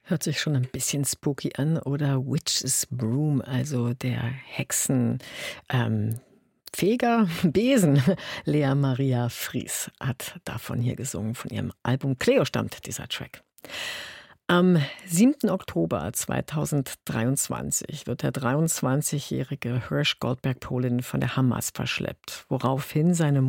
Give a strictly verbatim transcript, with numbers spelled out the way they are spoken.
Hört sich schon ein bisschen spooky an, oder Witch's Broom, also der Hexen ähm, Feger, Besen. Lea Maria Fries hat davon hier gesungen. Von ihrem Album Cleo stammt dieser Track. Am siebten Oktober zweitausenddreiundzwanzig wird der dreiundzwanzigjährige Hersch Goldberg Polin von der Hamas verschleppt, woraufhin seine